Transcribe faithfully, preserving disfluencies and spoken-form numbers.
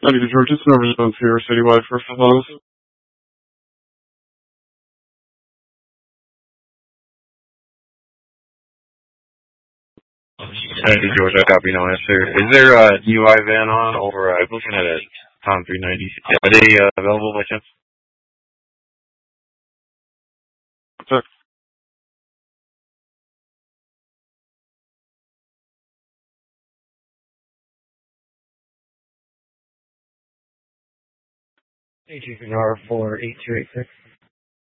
ninety to Georgia, Northern Zones here, citywide first and foremost. ninety Georgia, copy, no answer. Is there a U I van on, or uh, I'm looking at a Tom three ninety? Are they uh, available by chance? Check. A G V R four eight two eight six.